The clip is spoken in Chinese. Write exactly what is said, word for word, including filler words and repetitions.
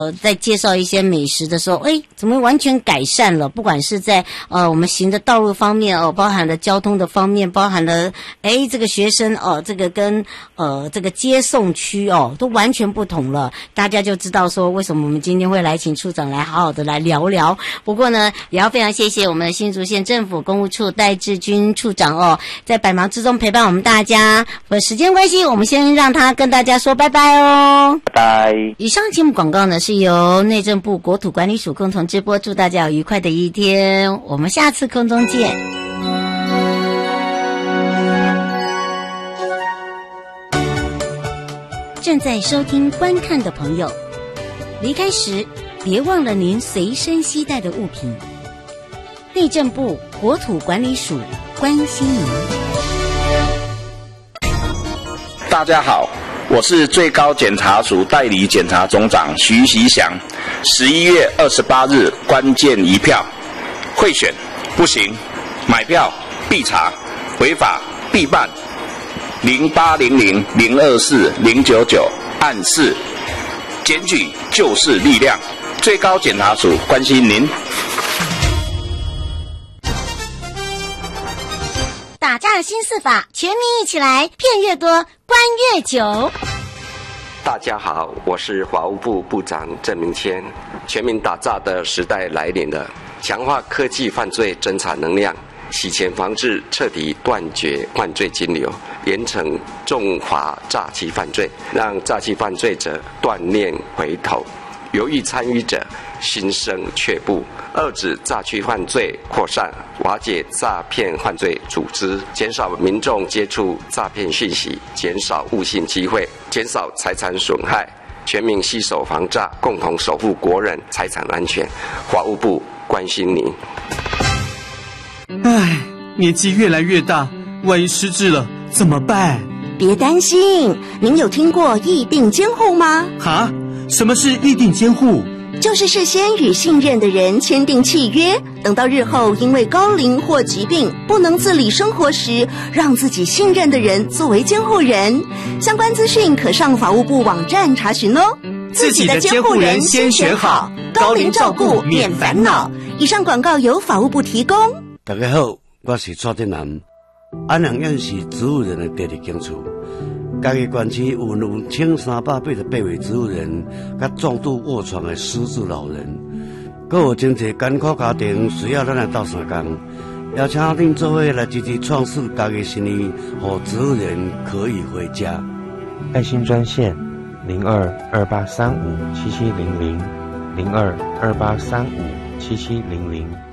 呃，在介绍一些美食的时候，哎，怎么完全改善了？不管是在呃我们行的道路方面哦，包含了交通的方面，包含了哎这个学生哦，这个跟呃这个接送区哦，都完全不同了。大家就知道说为什么我们今天会来请处长来好好的来聊聊。不过呢，也要非常谢谢我们的新竹县政府公务处戴志军处长哦，在百忙之中陪伴我们大家。呃，时间关系，我们先让他跟大家说拜拜哦。 拜拜。 以上节目广告呢是由内政部国土管理署共同直播，祝大家有愉快的一天，我们下次空中见。正在收听观看的朋友，离开时别忘了您随身携带的物品。内政部国土管理署关心您。 大家好，我是最高检察署代理检察总长徐习祥。十一月二十八日关键一票，贿选不行，买票必查，违法必办。零八零零零二四零九九案四，检举就是力量。最高检察署关心您。 打诈的新四法，全民一起来，骗越多，关越久。 大家好，我是法务部部长郑明谦。全民打诈的时代来临了，强化科技犯罪侦查能量，洗钱防治彻底断绝犯罪金流，严惩重罚诈欺犯罪，让诈欺犯罪者断念回头，犹豫参与者心生却步，遏止诈欺犯罪扩散，瓦解诈骗犯罪组织，减少民众接触诈骗讯息，减少误信机会，减少财产损害，全民携手防诈，共同守护国人财产安全。法务部关心您。 唉，年纪越来越大，万一失智了怎么办？ 别担心，您有听过议定监护吗？ 哈？什么是议定监护？ 就是事先与信任的人签订契约，等到日后因为高龄或疾病不能自理生活时，让自己信任的人作为监护人。相关资讯可上法务部网站查询哦。 自己的监护人先选好，高龄照顾免烦恼。 以上广告由法务部提供。 大家好，我是蔡振南。安阳院是植物人的第二间厝。嘉义县区有两千三百八十八位植物人，甲重度卧床的失智老人，阁有真侪艰苦家庭需要咱来斗相共，邀请恁做伙来积极创设嘉义新义，让植物人可以回家。 爱心专线零二二八三五七七零零零二二八三五七七零零。